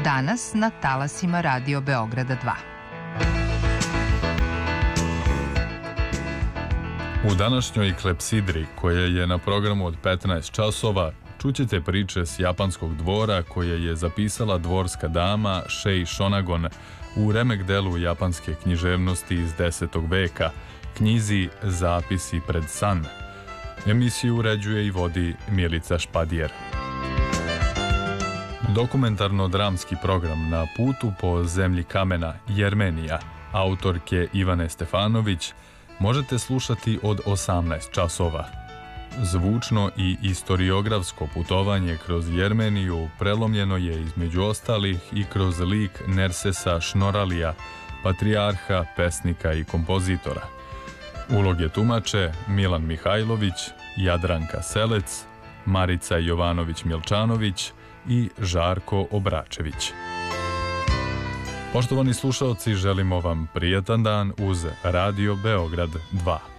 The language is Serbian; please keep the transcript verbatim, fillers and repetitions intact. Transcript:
danas na talasima Radio Beograda dva. U današnjoj klepsidri, koja je na programu od petnaest časova, čućete priče s japanskog dvora koje je zapisala dvorska dama Shei Shonagon u remek delu japanske književnosti iz desetog veka, knjizi Zapisi pred san. Emisiju uređuje i vodi Milica Špadijer. Dokumentarno-dramski program Na putu po zemlji kamena Jermenija, autorke Ivane Stefanović, možete slušati od osamnaest časova. Zvučno i istoriografsko putovanje kroz Jermeniju prelomljeno je između ostalih i kroz lik Nersesa Šnoralija, patrijarha, pesnika i kompozitora. Uloge tumače Milan Mihajlović, Jadranka Selec, Marica Jovanović-Milčanović i Žarko Obračević. Poštovani slušaoci, želimo vam prijatan dan uz Radio Beograd dva.